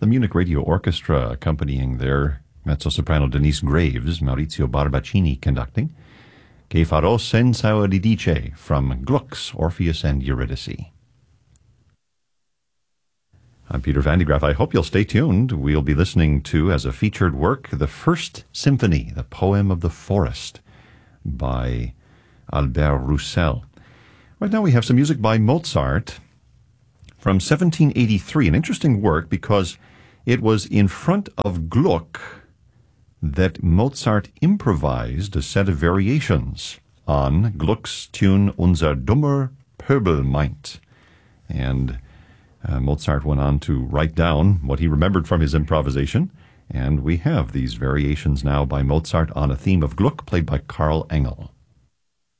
the Munich Radio Orchestra accompanying their mezzo-soprano Denise Graves, Maurizio Barbaccini conducting, Che farò senza Euridice from Gluck's Orpheus and Eurydice. I'm Peter Van de Graaff. I hope you'll stay tuned. We'll be listening to, as a featured work, the First Symphony, the Poem of the Forest, by Albert Roussel. Right now we have some music by Mozart from 1783, an interesting work because it was in front of Gluck that Mozart improvised a set of variations on Gluck's tune Unser dummer Pöbel meint. And Mozart went on to write down what he remembered from his improvisation, and we have these variations now by Mozart on a theme of Gluck played by Karl Engel.